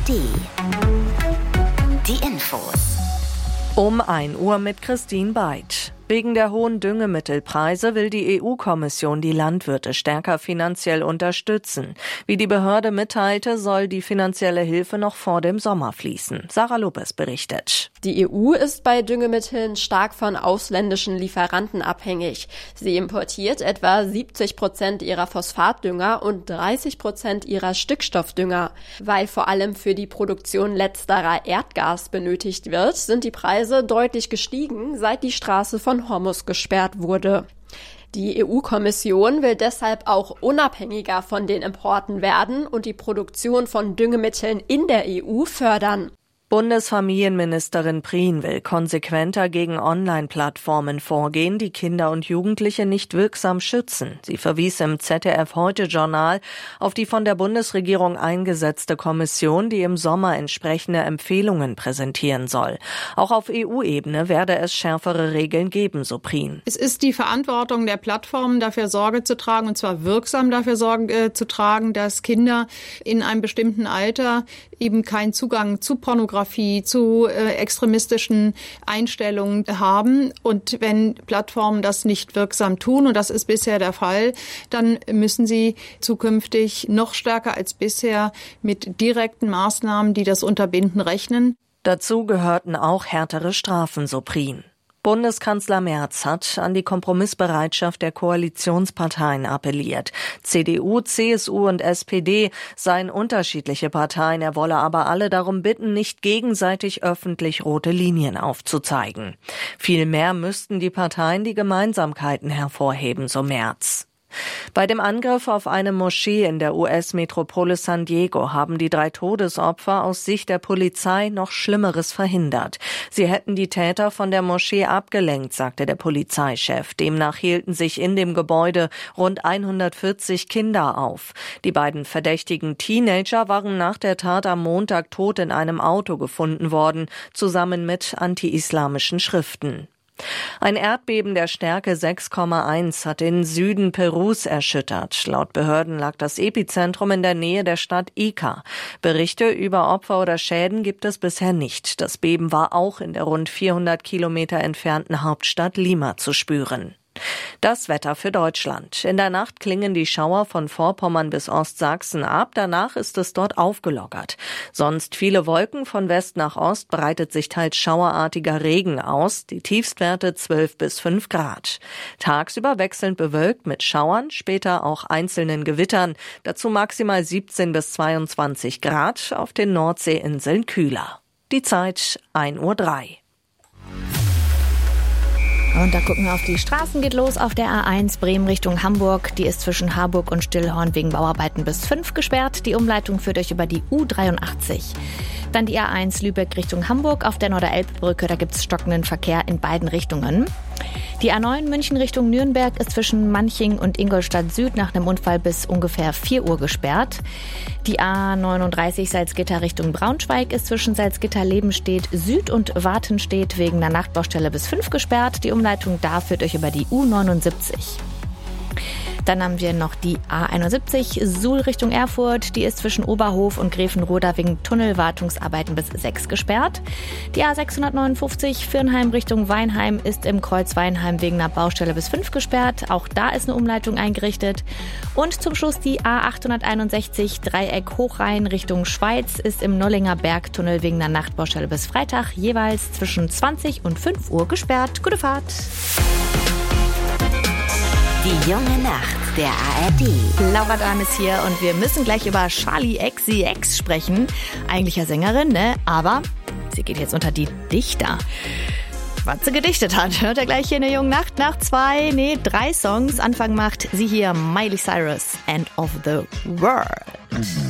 ARD. Die Infos. Um 1 Uhr mit Christine Beid. Wegen der hohen Düngemittelpreise will die EU-Kommission die Landwirte stärker finanziell unterstützen. Wie die Behörde mitteilte, soll die finanzielle Hilfe noch vor dem Sommer fließen. Sarah Lopez berichtet. Die EU ist bei Düngemitteln stark von ausländischen Lieferanten abhängig. Sie importiert etwa 70% ihrer Phosphatdünger und 30% ihrer Stickstoffdünger. Weil vor allem für die Produktion letzterer Erdgas benötigt wird, sind die Preise deutlich gestiegen, seit die Straße von Hormuz gesperrt wurde. Die EU-Kommission will deshalb auch unabhängiger von den Importen werden und die Produktion von Düngemitteln in der EU fördern. Bundesfamilienministerin Prien will konsequenter gegen Online-Plattformen vorgehen, die Kinder und Jugendliche nicht wirksam schützen. Sie verwies im ZDF-Heute-Journal auf die von der Bundesregierung eingesetzte Kommission, die im Sommer entsprechende Empfehlungen präsentieren soll. Auch auf EU-Ebene werde es schärfere Regeln geben, so Prien. Es ist die Verantwortung der Plattformen, dafür Sorge zu tragen, und zwar wirksam dafür Sorge zu tragen, dass Kinder in einem bestimmten Alter eben keinen Zugang zu Pornografie, zu extremistischen Einstellungen haben. Und wenn Plattformen das nicht wirksam tun, und das ist bisher der Fall, dann müssen sie zukünftig noch stärker als bisher mit direkten Maßnahmen, die das unterbinden, rechnen. Dazu gehörten auch härtere Strafen, so Prien. Bundeskanzler Merz hat an die Kompromissbereitschaft der Koalitionsparteien appelliert. CDU, CSU und SPD seien unterschiedliche Parteien. Er wolle aber alle darum bitten, nicht gegenseitig öffentlich rote Linien aufzuzeigen. Vielmehr müssten die Parteien die Gemeinsamkeiten hervorheben, so Merz. Bei dem Angriff auf eine Moschee in der US-Metropole San Diego haben die 3 Todesopfer aus Sicht der Polizei noch Schlimmeres verhindert. Sie hätten die Täter von der Moschee abgelenkt, sagte der Polizeichef. Demnach hielten sich in dem Gebäude rund 140 Kinder auf. Die beiden verdächtigen Teenager waren nach der Tat am Montag tot in einem Auto gefunden worden, zusammen mit anti-islamischen Schriften. Ein Erdbeben der Stärke 6,1 hat den Süden Perus erschüttert. Laut Behörden lag das Epizentrum in der Nähe der Stadt Ica. Berichte über Opfer oder Schäden gibt es bisher nicht. Das Beben war auch in der rund 400 Kilometer entfernten Hauptstadt Lima zu spüren. Das Wetter für Deutschland. In der Nacht klingen die Schauer von Vorpommern bis Ostsachsen ab. Danach ist es dort aufgelockert. Sonst viele Wolken. Von West nach Ost breitet sich teils schauerartiger Regen aus. Die Tiefstwerte 12 bis 5 Grad. Tagsüber wechselnd bewölkt mit Schauern, später auch einzelnen Gewittern. Dazu maximal 17 bis 22 Grad. Auf den Nordseeinseln kühler. Die Zeit 1:03 Uhr. Und da gucken wir auf die Straßen, geht los auf der A1 Bremen Richtung Hamburg. Die ist zwischen Harburg und Stillhorn wegen Bauarbeiten bis 5 gesperrt. Die Umleitung führt euch über die U83. Dann die A1 Lübeck Richtung Hamburg auf der Norderelbbrücke. Da gibt es stockenden Verkehr in beiden Richtungen. Die A9 München Richtung Nürnberg ist zwischen Manching und Ingolstadt Süd nach einem Unfall bis ungefähr 4 Uhr gesperrt. Die A39 Salzgitter Richtung Braunschweig ist zwischen Salzgitter-Lebenstedt Süd und Wartenstedt wegen einer Nachtbaustelle bis 5 gesperrt. Die Umleitung da führt euch über die U79. Dann haben wir noch die A71 Suhl Richtung Erfurt. Die ist zwischen Oberhof und Gräfenroda wegen Tunnelwartungsarbeiten bis 6 gesperrt. Die A659 Firnheim Richtung Weinheim ist im Kreuz Weinheim wegen einer Baustelle bis 5 gesperrt. Auch da ist eine Umleitung eingerichtet. Und zum Schluss die A861 Dreieck Hochrhein Richtung Schweiz ist im Nollinger Bergtunnel wegen einer Nachtbaustelle bis Freitag jeweils zwischen 20 und 5 Uhr gesperrt. Gute Fahrt! Die junge Nacht der ARD. Laura Dahn ist hier und wir müssen gleich über Charli XCX sprechen. Eigentlich ja Sängerin, ne? Aber sie geht jetzt unter die Dichter. Was sie gedichtet hat, hört ihr gleich hier in der jungen Nacht nach 3 Songs. Anfang macht sie hier Miley Cyrus, End of the World.